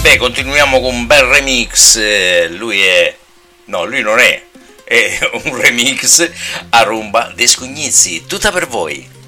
Beh, continuiamo con un bel remix. Lui è... No, lui non è. È un remix a rumba dei Scugnizzi. Tutta per voi.